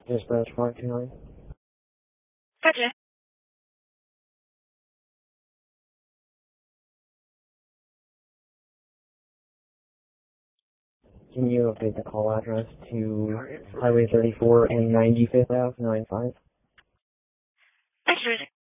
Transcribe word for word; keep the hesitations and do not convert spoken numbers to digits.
Dispatch five two nine. Gotcha. Can you update the call address to Highway thirty-four and ninety-fifth Avenue, nine five? Actually,